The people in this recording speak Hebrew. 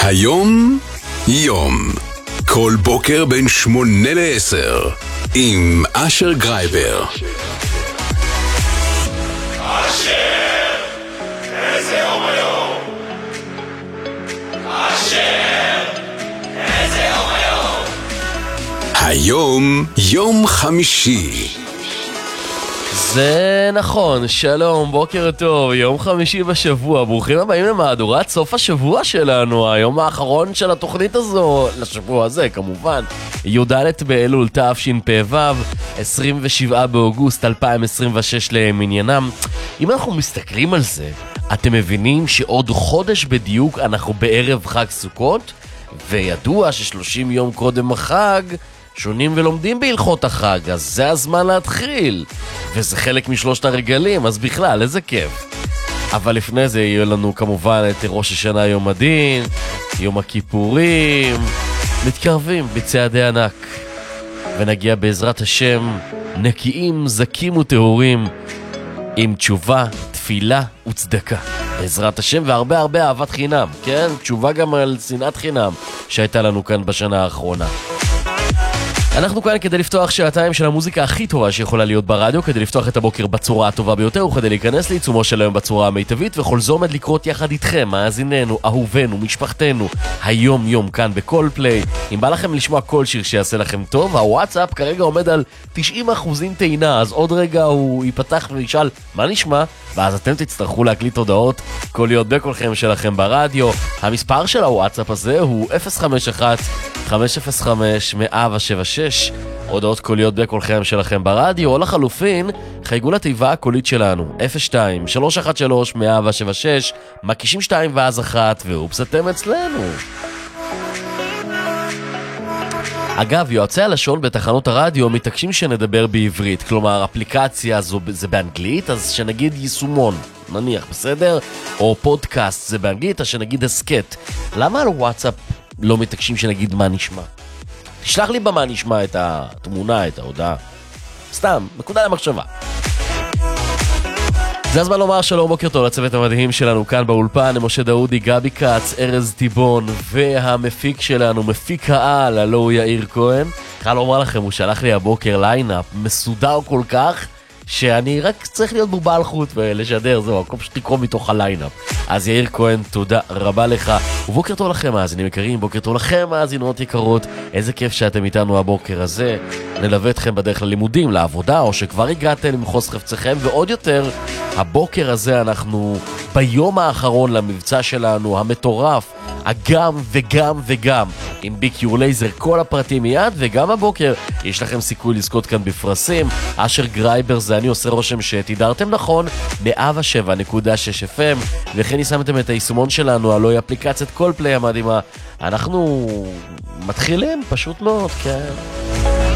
היום יום, כל בוקר בין 8 ל-10 עם אשר גרייבר. אשר, איזה יום היום? אשר, איזה יום היום? היום יום חמישי. זה נכון, שלום, בוקר טוב, יום חמישי בשבוע, ברוכים הבאים למהדורת סוף השבוע שלנו, היום האחרון של התוכנית הזו, לשבוע הזה כמובן, י"ד באלול תשפ"ו, 27 באוגוסט 2026 למניינם. אם אנחנו מסתכלים על זה, אתם מבינים שעוד חודש בדיוק אנחנו בערב חג סוכות, וידוע ש30 יום קודם החג שונים ולומדים בהלכות החג, אז זה הזמן להתחיל. וזה חלק משלושת הרגלים, אז בכלל, איזה כיף. אבל לפני זה יהיו לנו כמובן את ראש השנה יום הדין, יום הכיפורים, מתקרבים בצעדי ענק. ונגיע בעזרת השם נקיים, זקים וטהורים, עם תשובה, תפילה וצדקה. בעזרת השם והרבה הרבה אהבת חינם, כן? תשובה גם על שנאת חינם שהייתה לנו כאן בשנה האחרונה. אנחנו כאן כדי לפתוח שעתיים של המוזיקה הכי טובה שיכולה להיות ברדיו, כדי לפתוח את הבוקר בצורה הטובה ביותר וכדי להיכנס לעיצומו של היום בצורה המיטבית, וכל זו עומד לקרות יחד איתכם, מאזיננו, אהובנו, משפחתנו, היום יום כאן בכל פליי. אם בא לכם לשמוע כל שיר שיעשה לכם טוב, הוואטסאפ כרגע עומד על 90% טעינה, אז עוד רגע הוא ייפתח וישאל מה נשמע, ואז אתם תצטרכו להקליט הודעות קוליות בקולכם שלכם ברדיו. המספר של הוואטסאפ הזה הוא 051-505-176, הודעות קוליות בקולכם שלכם ברדיו, או לחלופין, חייגו לתיבה הקולית שלנו, 02-313-176, מקישים 2 ואז 1, ואופס אתם אצלנו. אגב, יועצי הלשון בתחנות הרדיו מתעקשים שנדבר בעברית, כלומר אפליקציה זה באנגלית, אז שנגיד יישומון, נניח, בסדר? או פודקאסט זה באנגלית, אז שנגיד הסקט. למה על וואטסאפ לא מתעקשים שנגיד מה נשמע? תשלח לי במה נשמע את התמונה, את ההודעה. סתם, נקודה למחשבה. זה הזמן לומר שלום, בוקר טוב לצוות המדהים שלנו כאן באולפן, משה דאודי, גבי קץ, ארז טיבון, והמפיק שלנו, מפיק העל, הלא הוא יאיר כהן. חייב לומר לכם, הוא שלח לי הבוקר ליינאפ מסודר כל כך, שאני רק צריך להיות בובעל חוט ולשדר, זהו, הכל פשוט לקרוא מתוך הליינאפ. אז יאיר כהן, תודה רבה לך, ובוקר טוב לכם מאזינים יקרים, בוקר טוב לכם מאזינות יקרות, איזה כיף שאתם איתנו הבוקר הזה, נלווה אתכם בדרך ללימודים, לעבודה, או שכבר הגעתם למחוז חפציכם, ועוד יותר, הבוקר הזה אנחנו ביום האחרון למבצע שלנו, המטורף, הגם וגם וגם, עם ביקיור לייזר, כל הפרטים מיד, וגם הבוקר יש לכם סיכוי לזכות כאן בפרסים. אשר גרייבר זה אני, עושה רושם שתידרתם נכון, 107.6 FM, וכן ניסמתם את היישומון שלנו, הלוא היא אפליקציית כל פליי המדהימה. אנחנו מתחילים, פשוט מאוד, כן.